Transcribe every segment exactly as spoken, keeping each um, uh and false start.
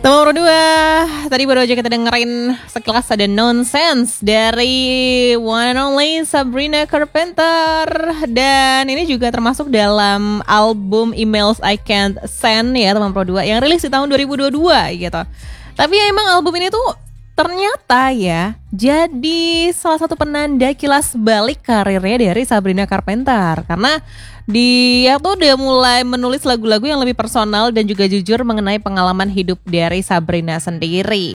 Teman berdua, tadi baru aja kita dengerin sekelas ada Nonsense dari one and only Sabrina Carpenter. Dan ini juga termasuk dalam album Emails I Can't Send ya teman berdua, yang rilis di tahun dua ribu dua puluh dua gitu. Tapi ya emang album ini tuh ternyata ya jadi salah satu penanda kilas balik karirnya dari Sabrina Carpenter. Karena dia tuh udah mulai menulis lagu-lagu yang lebih personal dan juga jujur mengenai pengalaman hidup dari Sabrina sendiri.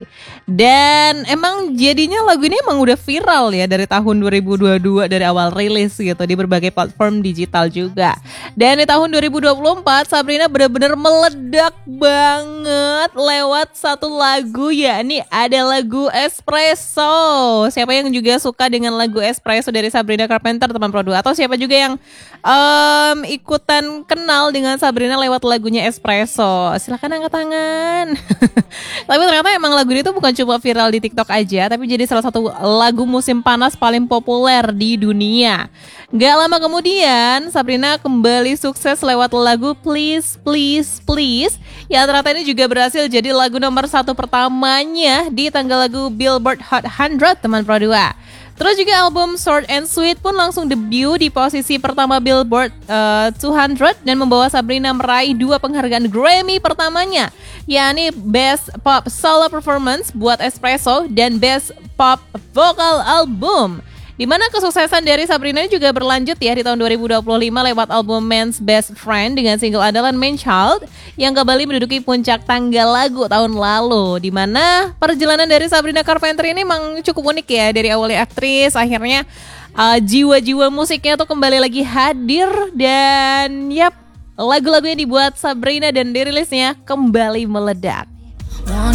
Dan emang jadinya lagu ini emang udah viral ya dari tahun dua ribu dua puluh dua, dari awal rilis gitu di berbagai platform digital juga. Dan di tahun dua ribu dua puluh empat Sabrina benar-benar meledak banget lewat satu lagu, yakni ada lagu Espresso. Siapa yang juga suka dengan lagu Espresso dari Sabrina Carpenter teman Pro dua, atau siapa juga yang um, ikutan kenal dengan Sabrina lewat lagunya Espresso, silahkan angkat tangan. Tapi ternyata emang lagu ini tuh bukan cuma viral di TikTok aja, tapi jadi salah satu lagu musim panas paling populer di dunia. Gak lama kemudian Sabrina kembali sukses lewat lagu Please Please Please, yang ternyata ini juga berhasil jadi lagu nomor satu pertamanya di tanggal lagu Billboard Hot seratus teman Pro dua. Terus juga album Short and Sweet pun langsung debut di posisi pertama Billboard uh, dua ratus dan membawa Sabrina meraih dua penghargaan Grammy pertamanya, yakni Best Pop Solo Performance buat Espresso dan Best Pop Vocal Album. Di mana kesuksesan dari Sabrina juga berlanjut ya di tahun dua ribu dua puluh lima lewat album Man's Best Friend dengan single andalan Man Child yang kembali menduduki puncak tangga lagu tahun lalu. Di mana perjalanan dari Sabrina Carpenter ini memang cukup unik ya, dari awalnya aktris akhirnya uh, jiwa-jiwa musiknya tuh kembali lagi hadir, dan yap, lagu-lagu yang dibuat Sabrina dan dirilisnya kembali meledak.